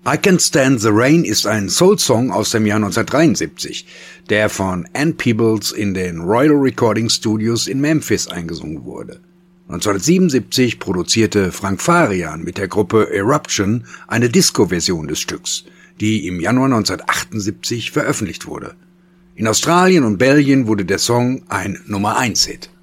I Can't Stand the Rain ist ein Soul-Song aus dem Jahr 1973, der von Ann Peebles in den Royal Recording Studios in Memphis eingesungen wurde. 1977 produzierte Frank Farian mit der Gruppe Eruption eine Disco-Version des Stücks, die im Januar 1978 veröffentlicht wurde. In Australien und Belgien wurde der Song ein Nummer-1-Hit.